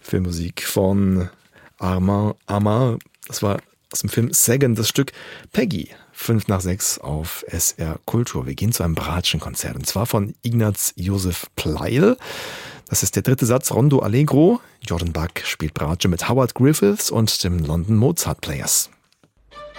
Filmmusik von Armand Amar. Das war aus dem Film Sagan das Stück Peggy. 5 nach 6 auf SR Kultur. Wir gehen zu einem Bratschenkonzert und zwar von Ignaz Josef Pleyel. Das ist der dritte Satz, Rondo Allegro. Jordan Bach spielt Bratsche mit Howard Griffiths und dem London Mozart Players.